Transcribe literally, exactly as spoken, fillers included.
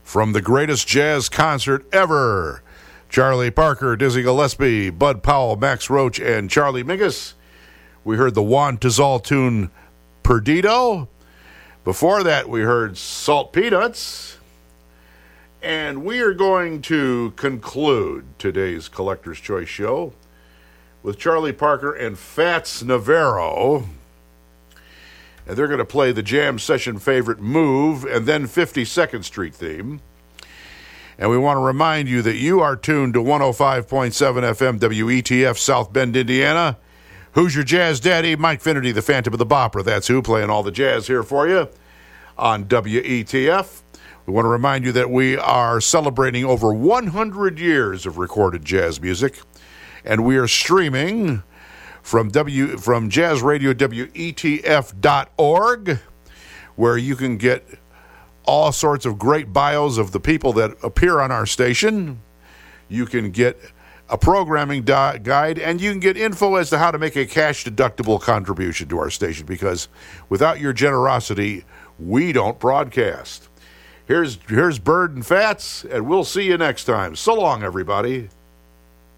from the greatest jazz concert ever. Charlie Parker, Dizzy Gillespie, Bud Powell, Max Roach, and Charlie Mingus. We heard the Juan Tizol tune Perdido. Before that, we heard Salt Peanuts. And we are going to conclude today's Collector's Choice show with Charlie Parker and Fats Navarro. And they're going to play the jam session favorite Move and then fifty-second Street theme. And we want to remind you that you are tuned to one oh five point seven F M W E T F South Bend, Indiana. Who's your jazz daddy? Mike Finnerty, the Phantom of the Bopera. That's who, playing all the jazz here for you on W E T F. We want to remind you that we are celebrating over one hundred years of recorded jazz music. And we are streaming from W from Jazz Radio W E T F dot org, where you can get all sorts of great bios of the people that appear on our station. You can get a programming di- guide, and you can get info as to how to make a cash-deductible contribution to our station, because without your generosity, we don't broadcast. Here's, here's Bird and Fats, and we'll see you next time. So long, everybody.